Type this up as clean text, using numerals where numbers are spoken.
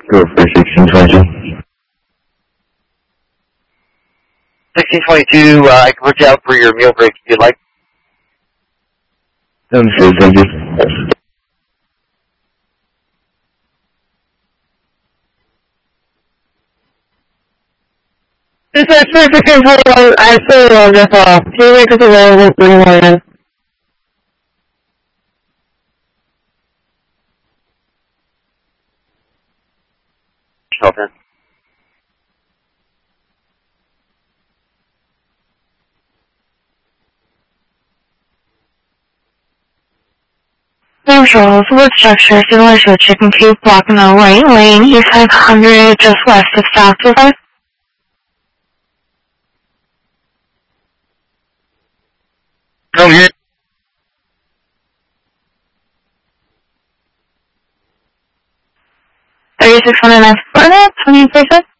Go for 1622. 1622, I can put you out for your meal break if you'd like. Sounds good, thank you. This is perfect control. Absolutely wonderful. 2 weeks available for the morning. Shelter. Controls, wood structure similar to a chicken coop blocking the right lane, East 500, just west of South River. Come here. 3600 F. 20%.